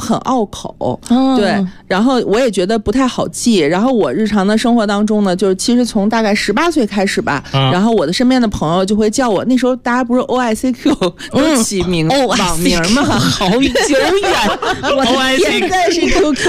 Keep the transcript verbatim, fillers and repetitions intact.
很拗口，哦、对，然后我也觉得不太好记。然后我日常的生活当中呢，就是其实从大概十八岁开始吧、啊，然后我的身边的朋友就会叫我，那时候大家不是 O I C Q 都起名、嗯、网名嘛， 好久远， 我的现在是 Q Q。